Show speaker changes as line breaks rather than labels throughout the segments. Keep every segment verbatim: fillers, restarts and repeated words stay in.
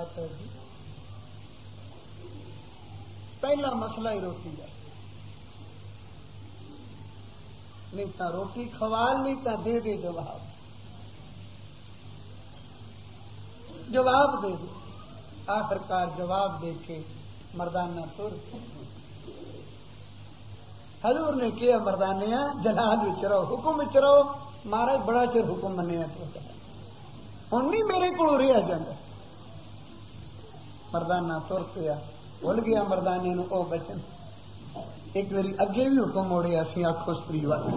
بات ہے جی. پہلا مسئلہ ہی روٹی ہے. نہیں تو روٹی کھوال نہیں تو دے دے جواب. جواب دے دے. آخرکار جواب دے کے مردانہ تر. حضور نے کیا مردانیہ جلال وچ رہو حکم وچ رہو. مہاراج بڑا چر حکم منیا تو ہوں نہیں میرے کو رہا جاتا. مردانہ تر پیا بھول گیا مردانے نو او بچن. ایک باری اگے بھی حکم موڑیا سی آخو سری والے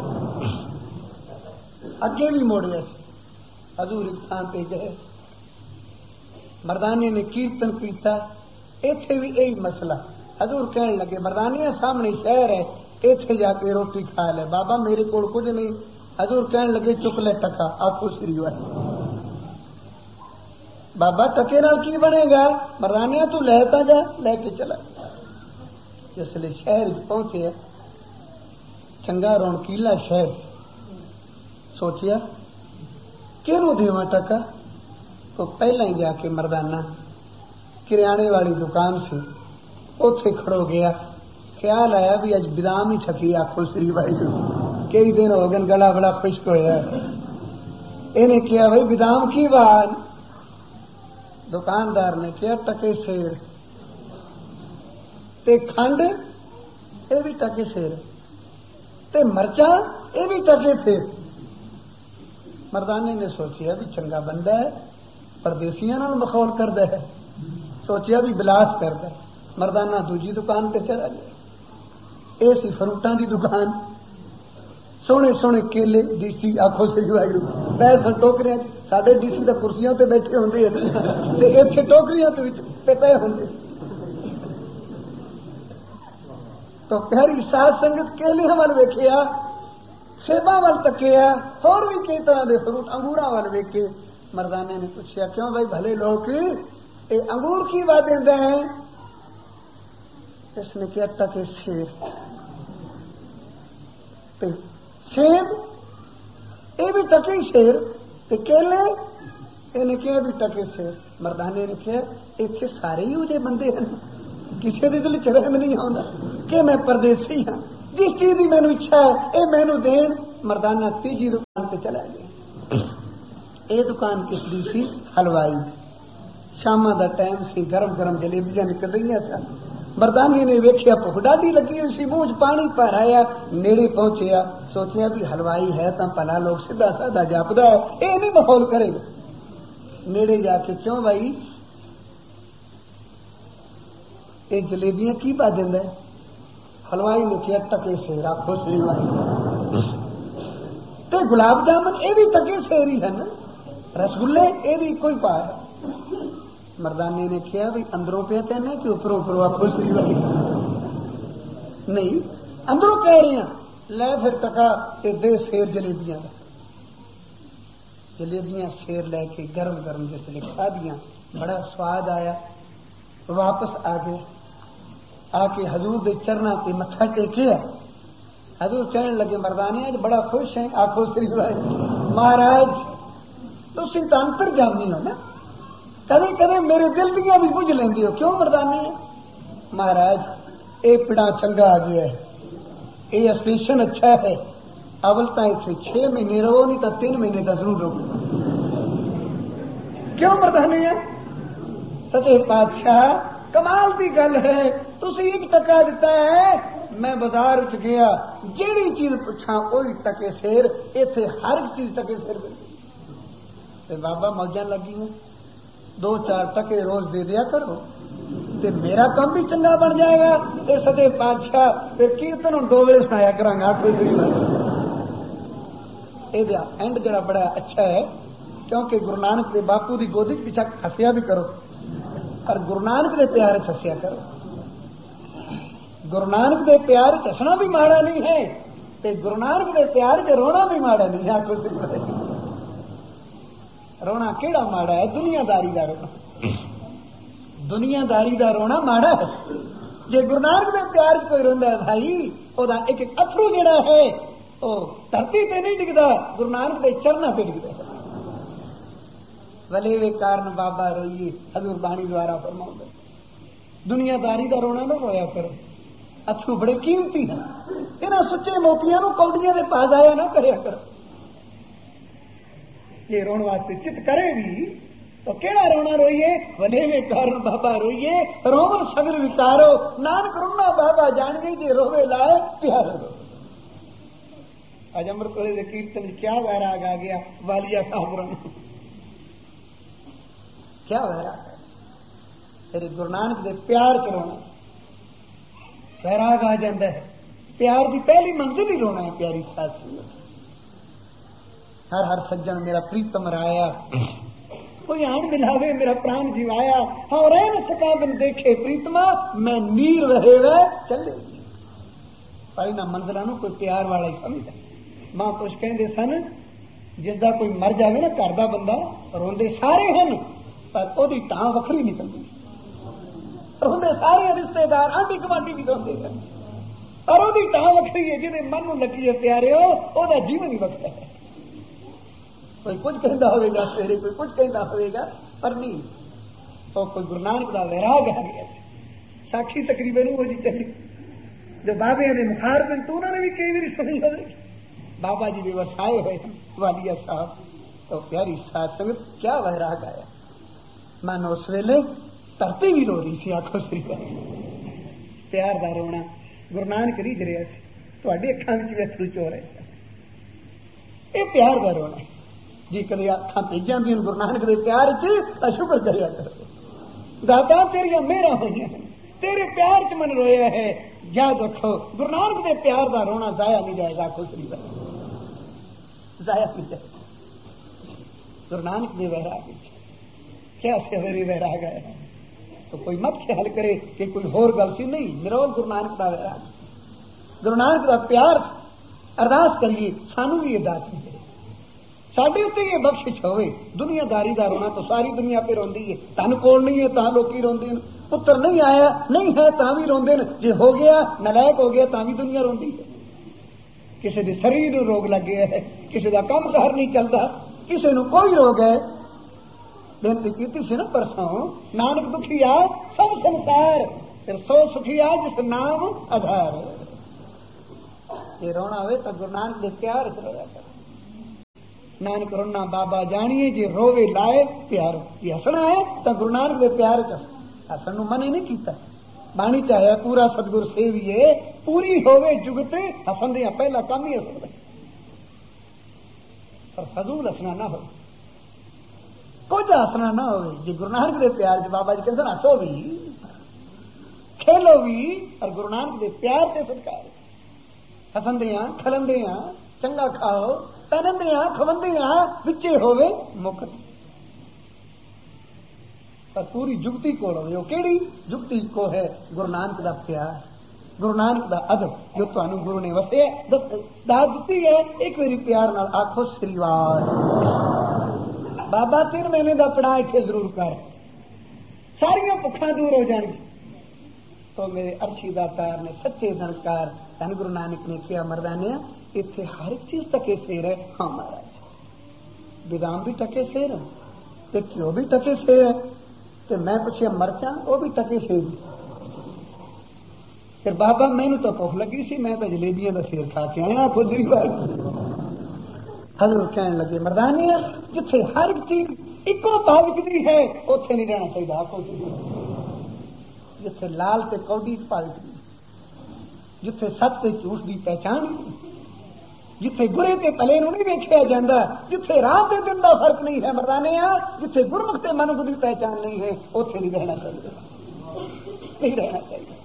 اگے بھی موڑیا سی. حضور ایک تھان پہ گئے مردانے نے کیرتن کیتا. ایتھے بھی یہی مسئلہ. حضور کہنے لگے مردانیہ سامنے شہر ہے ایتھے جا کے روٹی کھا لے. بابا میرے کو کچھ نہیں. حضور کہنے لگے چک لے ٹکا آخو سری والے. بابا ٹکے نال کی بنے گا؟ مردانیہ تو لہتا جا. لے کے چلا. جس لئے شہر پہنچے چنگا رونقیلا شہر. سوچیا کیوں دیواں ٹکا. تو پہلا ہی جا کے مردانہ کریانے والی دکان سے اوتھے کھڑو گیا. خیال آیا بھی اج بادام ہی چھکی آخو سری بھائی. کئی دن ہو گئے گلا بڑا خشک ہویا. انہیں کیا بھائی بادام کی بات. دکاندار نے کیا ٹکے سیر. تے کھنڈ یہ بھی ٹکے سیر. تے مرچا یہ بھی ٹکے سیر. مردانے نے سوچیا بھی چنگا بندہ ہے پردیسیاں نال مخول کردا ہے. سوچیا بھی بلاس کردا. مردانہ دوجی دکان پہ چلا گیا. اے سی فروٹاں دی دکان. سونے سونے کیلے ڈی سی آخو سی پیسے ٹوکریاں. ساڈے ڈی سی تو کرسیاں تے بیٹھے ہوندے تے ایتھے ٹوکریاں تے پے ہوندے. تو پیاری ساتھ سنگت کیلے وال ویکھیا سیباں وال تکیا اور بھی کئی طرح دے فروٹ انگوراں وال ویکھے. مردانے نے پوچھا کیوں بھائی بھلے لوگ اے انگور کی بات دیندے ہیں. اس نے کیا ٹکے سیر. سیب یہ بھی ٹکے شیر. کیلے یہ کیا بھی ٹکے سیر. مردانے نے کیا اتنے سارے ہی وہ بندے ہیں کسی کے دل چڑھے میں نہیں آتا کہ میں پردیسی ہاں جس چیز کی مینو اچھا ہے یہ مینو دین. مردانہ تیجی دکان پہ چلا گیا. یہ دکان کس دی سی؟ حلوائی. شام دا ٹائم سی. گرم گرم جلیبیاں نکل رہی سن. مردانی نے ویکھیا بھوک ڈاڈی لگی ہوئی سی. منہ پانی پر آیا. نیڑے پہنچیا. سوچیا بھی حلوائی ہے تو پلا لوگ سیدھا سادہ جاپدا ہے یہ نہیں ماحول کرے گا. نیڑے جا کے کیوں بھائی یہ جلیبیاں کی پا دینا ہے؟ حلوائی نے کیا ٹکے سے آخو سی تے گلاب جامن یہ بھی ٹکے سیر ہی ہے نا. رسگلے یہ بھی کوئی پا ہے. مردانے نے کیا بھی اندروں پہ کہنے کہ اوپروں اوپروں آخو سی نہیں اندروں کہہ رہے ہیں. لے پھر ٹکا تے دے سیر جلیبیاں. جلیبیاں سیر لے کے گرم گرم جس لے کھا دیا. بڑا سواد آیا. واپس آ گئے. آ کے حضور دے چرنا پہ متھا ٹیکیا. حضور کہنے لگے مردانے آج بڑا خوش ہیں آخو سری مہاراج تسی تو انتر جامی ہو نا. کدے کدے میرے دل دیا بھی بجھ لیندی ہو. کیوں مردانے؟ مہاراج اے پڑا چنگا آ گیا ہے. یہ اسٹیشن اچھا ہے. اول تو اتنے چھ مہینے رہو نہیں تو تین مہینے کا ضرور رہو. کیوں مردانے سچے بادشاہ کمال کی گل ہے. تسی ایک ٹکا دیتا ہے. میں بازار چ گیا جیڑی چیز پوچھا وہی ٹکے سیر. اتنے ہر چیز ٹکے سیر ملتی. بابا موجاں لگی ہیں دو چار ٹکے روز دے دیا کرو تے میرا کام بھی چنگا بن جائے گا. یہ سچے بادشاہ پھر کیرتن دو ویلے سنایا کرا. یہ اینڈ جڑا بڑا اچھا ہے کیونکہ گرو نانک دے باپو دی گودی پیچھا ہسیا بھی کرو پر گرو نانک دے پیار ہسیا کرو. گرو نانک دے پیار ہسنا بھی ماڑا نہیں ہے تے گرو نانک دے پیار چ رونا بھی ماڑا نہیں ہے. رونا کیڑا ماڑا ہے؟ دنیا داری دا رونا. دنیا داری دا رونا ماڑا ہے. جی گرو نانک دے پیار چ کوئی روندا ہے بھائی وہ ایک ایک اترو جڑا ہے وہ دھرتی تے نہیں ڈگدا گرو نانک دے چرنا پہ ڈگدا ہے. ولی وے کارن بابا روئیے حضور بانی دوارا فرماؤں گے دنیا داری کا رونا نہ رویا کرو اتھرو بڑے قیمتی ہیں انہاں سچے موتیاں نو کوڈیاں دے پاس آیا نہ کریا کرو یہ رون واسطے چت کرے بھی تو کیڑا رونا روئیے وڈے میں کارن بابا روئیے رومن سگر وکارو نانک رونا بابا جان گئی جی روے لائے پیار رو اج امرت والے کیرتن کیا ویراگ آ گیا والیا صاحب رونا کیا ویراگ ہے تیرے گرو نانک دے پیار چ رونا ویراگ آ جاتا ہے پیار کی پہلی منزل ہی رونا ہے پیاری ساتھ ہر ہر سجن میرا پریتم رایا کوئی آن ملاوے میرا پران جیوایا ہاں رہ نہ سکا بن دیکھے پریتما میں نیر رہے وے چلے پر نہ منزلہ نو کوئی پیار والا ہی سمجھا ماں کچھ کہندے سن جس دا کوئی مر جاوے نا گھر دا بندہ روندے سارے ہیں پر وہ ٹان وکری نکلتی روندے سارے رشتے دار آنٹی گوانٹی بھی روندے ہیں اور وہ ٹان وکری ہے جی من نو لگی ہے پیارے ہو وہ جیون ہی وقت ہے کوئی کچھ کہنا ہوئے گا سویرے کوئی کچھ کہنا ہوئے گا پر نہیں تو کوئی گرو نانک کا ویراگ آ گیا ساکھی تقریباً وہ جی چلی جو بابے نے مخار بن تو انہوں نے بھی کئی بار سنی ہوئے بابا جی بھی وسائے ہوئے والیا صاحب تو پیاری ساتھ سنگت کیا ویراگ آیا من اس ویلے ترتی بھی رو رہی تھی آنکھوں سے پیار دا رونا گرو نانک ریج رہا سی اکھان میں اترو چو رہے یہ پیار دا رونا جی کدی اکھاں بھیج جاندیاں گرو نانک دے پیار چ شکر کریا کرو داتا تیریاں میرا ہوئی تیرے پیار چ من رویا ہے یاد رکھو گرو نانک دے پیار دا رونا ضائع نہیں جائے گا خوشری کا ضائع نہیں جائے گرو نانک دے ویراگ کیا سویرے ویراگ آیا تو کوئی مت خیال کرے کہ کوئی ہور گل سی نہیں نرول گرو نانک دا ویراگ گرو نانک دا پیار ارداس کریے سانو بھی یہ دات نہیں ساڈے اتنے یہ بخش ہوئے دنیا داری دا رونا تو ساری دنیا پہ روندی ہے تن کول نہیں ہے تاں لوکی روندے ہیں پتر نہیں آیا نہیں ہے تاں بھی روندے ہیں جے ہو گیا نالائق ہو گیا تاں بھی دنیا روندی ہے کسی دے شریر نو روگ لگ گیا ہے کسی دا کام کار نہیں چلتا کسی نو کوئی روگ ہے بےنتی کیتی سی نا پرسوں نانک دکھی آ سب سنسار پھر سو سکھی آ جس نام آدھار یہ رونا ہوئے تو گرو نانک دے پیار چ رویا کر نانک رونا بابا جانیے جی روے لائے پیار یہ ہسنا ہے تو گرو نانک دے پیار ہسن من ہی نہیں کیتا بانی چاہے پورا سدگر سیویے پوری ہوے جگتے ہسن دیا پہلا کام ہی ہسن پر فضول ہسنا نہ ہو کچھ ہسنا نہ ہو جی گرو نانک دے پیار چ بابا جی کہتے ہیں ہسو بھی کھیلو بھی اور گرو نانک دے پیار سے سرکار ہسن دیا کھلن دیا چنگا کھاؤ پہنندے ہاں کھوندے ہاں بچے ہوئے مکت پر پوری جگتی کو ہوئے وہ کیڑی جگتی کو ہے گرو نانک دا پیار گرو نانک دا ادب جو تانوں گرو نے وسے داد دیتی ہے ایک میری پیار نال آکھو سریوار بابا تین مہینے دا پڑھا اتنے ضرور کر ساریاں بکھاں دور ہو جان گی تو میرے ارشی داتار نے سچے دنکار دن گرو نانک نے کیا مردانے اتنے ہر چیز ٹکے سیر ہے ہاں مہاراج بدام بھی ٹکے سیر ہے گھیو بھی ٹکے سیر ہے میں پوچھے مرچاں وہ بھی ٹکے سیر پھر بابا مینو تو بھوک لگی سی میں تو جلیبیاں کا سیر کھا کے آیا خودری بار حضرت کہنے لگے مردانے جتھے ہر چیز ایکو پاوکتی ہے اتنے نہیں رہنا چاہیے جتھے لال تے کوڈی پاوکتی جتھے سچ تے جھوٹ دی پہچان جتھے برے تے پلے نو نہیں ویکھیا جاندا جتھے رات دے دن دا فرق نہیں ہے مردانے آ جتھے گرمکھ تے منکھ دی پہچان نہیں ہے اوتھے نہیں رہنا چاہیے نہیں رہنا چاہیے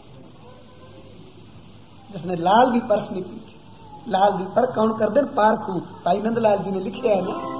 جس نے لال دی پرکھ نہیں کی لال دی پرکھ کون کر دین پارکھو بھائی نند لال جی نے لکھیا ہے نا